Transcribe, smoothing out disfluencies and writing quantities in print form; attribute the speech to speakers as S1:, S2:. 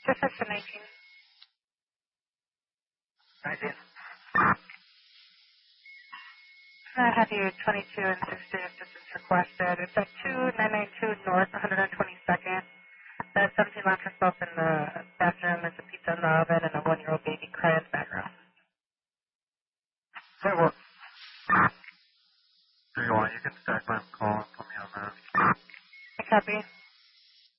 S1: Reception 19.
S2: 19.
S1: I have you 22 and 60 distance requested. It's at 2992 North 122nd. That 17 locked herself in the bathroom. There's a pizza in the oven and a 1-year-old baby crying in the background.
S2: Say what? Do you want? You can stack my call and put me on that.
S1: I copy.